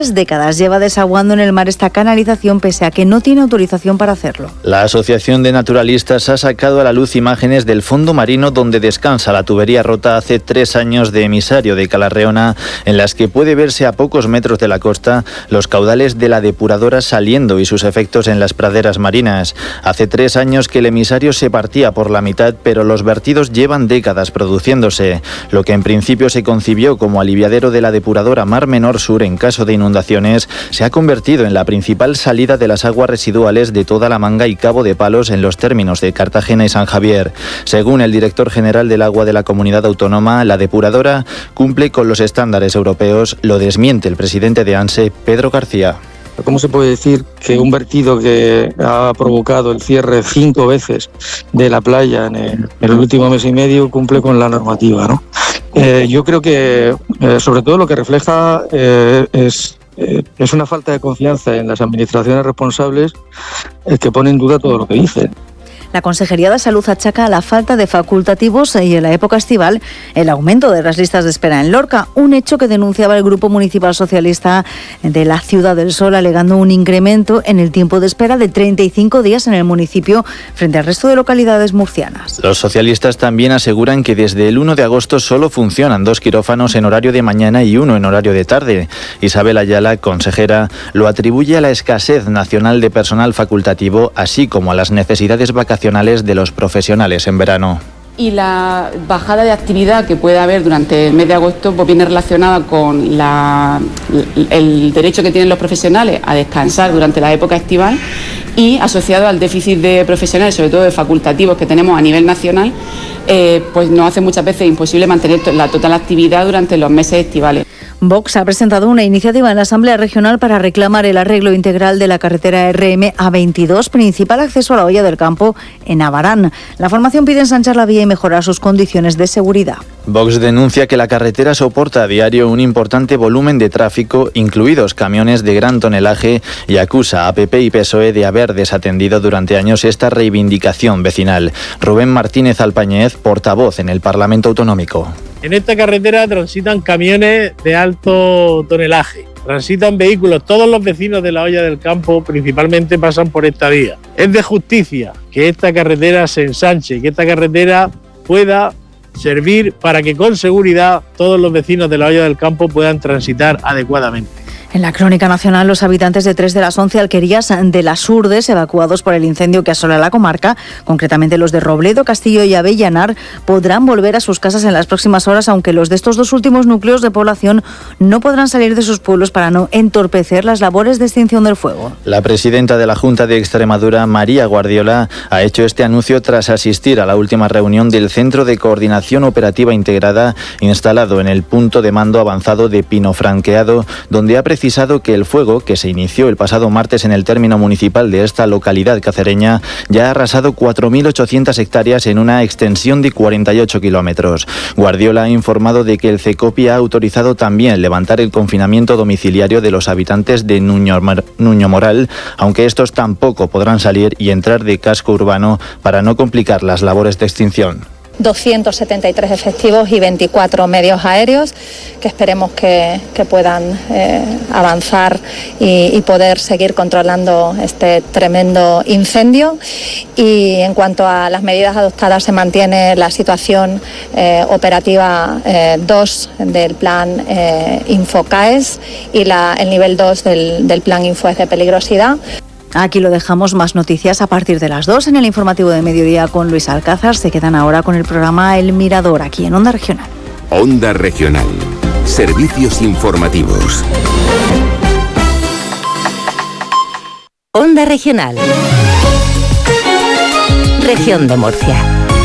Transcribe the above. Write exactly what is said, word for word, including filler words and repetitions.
décadas lleva desaguando en el mar esta canalización pese a que no tiene autorización para hacerlo. La Asociación de Naturalistas ha sacado a la luz imágenes del fondo marino donde descansa la tubería rota hace tres años de emisario de Calarreona, en las que puede verse a pocos metros de la costa los caudales de la depuradora saliendo y sus efectos en las praderas marinas. Hace tres años que el emisario se partía por la mitad, pero los vertidos llevan décadas produciéndose. Lo que en principio se concibió como aliviadero de la depuradora Mar Menor Sur en caso de inundación se ha convertido en la principal salida de las aguas residuales de toda la Manga y Cabo de Palos en los términos de Cartagena y San Javier. Según el director general del agua de la comunidad autónoma, la depuradora cumple con los estándares europeos. Lo desmiente el presidente de ANSE, Pedro García. ¿Cómo se puede decir que un vertido que ha provocado el cierre cinco veces de la playa en el, en el último mes y medio cumple con la normativa, ¿no? Eh, yo creo que eh, sobre todo lo que refleja eh, es Eh, es una falta de confianza en las administraciones responsables eh, que pone en duda todo lo que dicen. La Consejería de Salud achaca a la falta de facultativos y en la época estival el aumento de las listas de espera en Lorca, un hecho que denunciaba el Grupo Municipal Socialista de la Ciudad del Sol, alegando un incremento en el tiempo de espera de treinta y cinco días en el municipio frente al resto de localidades murcianas. Los socialistas también aseguran que desde el uno de agosto solo funcionan dos quirófanos en horario de mañana y uno en horario de tarde. Isabel Ayala, consejera, lo atribuye a la escasez nacional de personal facultativo, así como a las necesidades vacacionales de los profesionales en verano. Y la bajada de actividad que puede haber durante el mes de agosto pues viene relacionada con la, el derecho que tienen los profesionales a descansar durante la época estival y asociado al déficit de profesionales, sobre todo de facultativos que tenemos a nivel nacional, eh, pues nos hace muchas veces imposible mantener la total actividad durante los meses estivales. Vox ha presentado una iniciativa en la Asamblea Regional para reclamar el arreglo integral de la carretera R M A veintidós, principal acceso a la Hoya del Campo en Abarán. La formación pide ensanchar la vía y mejorar sus condiciones de seguridad. Vox denuncia que la carretera soporta a diario un importante volumen de tráfico, incluidos camiones de gran tonelaje, y acusa a P P y P S O E de haber desatendido durante años esta reivindicación vecinal. Rubén Martínez Alpañez, portavoz en el Parlamento Autonómico. En esta carretera transitan camiones de alto tonelaje, transitan vehículos, todos los vecinos de la Hoya del Campo principalmente pasan por esta vía. Es de justicia que esta carretera se ensanche, que esta carretera pueda servir para que con seguridad todos los vecinos de la Hoya del Campo puedan transitar adecuadamente. En la crónica nacional, los habitantes de tres de las once alquerías de las Urdes, evacuados por el incendio que asola la comarca, concretamente los de Robledo, Castillo y Avellanar, podrán volver a sus casas en las próximas horas, aunque los de estos dos últimos núcleos de población no podrán salir de sus pueblos para no entorpecer las labores de extinción del fuego. La presidenta de la Junta de Extremadura, María Guardiola, ha hecho este anuncio tras asistir a la última reunión del Centro de Coordinación Operativa Integrada, instalado en el punto de mando avanzado de Pino Franqueado, donde ha precisado que el fuego, que se inició el pasado martes en el término municipal de esta localidad cacereña, ya ha arrasado cuatro mil ochocientas hectáreas en una extensión de cuarenta y ocho kilómetros. Guardiola ha informado de que el CECOPI ha autorizado también levantar el confinamiento domiciliario de los habitantes de Nuño, Nuño Moral, aunque estos tampoco podrán salir y entrar de casco urbano para no complicar las labores de extinción. doscientos setenta y tres efectivos y veinticuatro medios aéreos que esperemos que, que puedan eh, avanzar y, y poder seguir controlando este tremendo incendio. Y en cuanto a las medidas adoptadas, se mantiene la situación eh, operativa eh, dos del plan eh, InfoCAES y la, el nivel dos del, del plan InfoES de peligrosidad. Aquí lo dejamos, más noticias a partir de las dos en el informativo de mediodía con Luis Alcázar. Se quedan ahora con el programa El Mirador, aquí en Onda Regional. Onda Regional. Servicios informativos. Onda Regional. Región de Murcia.